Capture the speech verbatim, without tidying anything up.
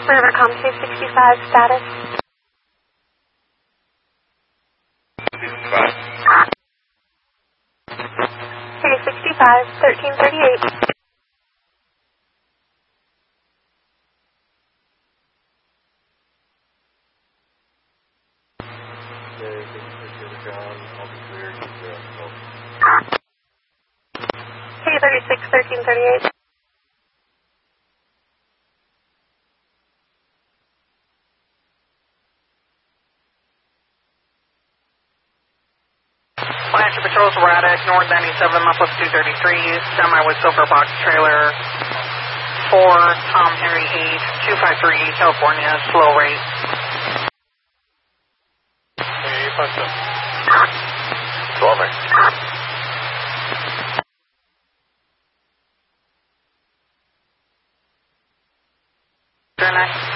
Rivercom two sixty-five, status. two sixty-five, thirteen thirty-eight. K thirty-six, thirteen thirty-eight. Action Patrol Sporadic, North ninety-seven, Muffless two thirty-three, semi with Silver Box Trailer, four, Tom Henry eight, two five three, California, slow rate. Hey, Preston. Over. Turn next.